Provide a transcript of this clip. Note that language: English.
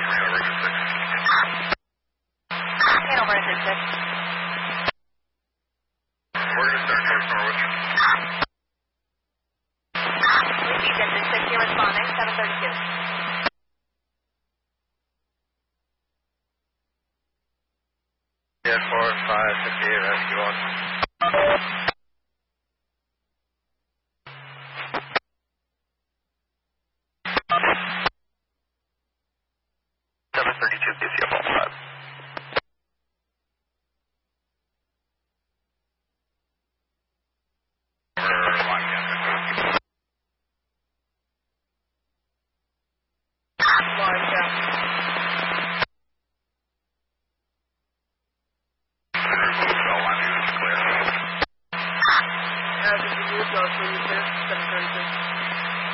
Hanover engine 6. We're going to start North Norwich. Received engine 6, you're responding, 732. Yeah, 4558, rescue on. 732 PCF all 5. Large,